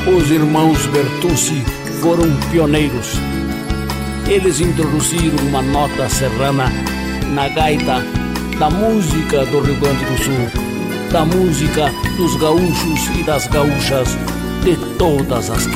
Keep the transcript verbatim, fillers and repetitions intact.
Os irmãos Bertucci foram pioneiros. Eles introduziram uma nota serrana na gaita da música do Rio Grande do Sul, da música dos gaúchos e das gaúchas de todas as quebradas.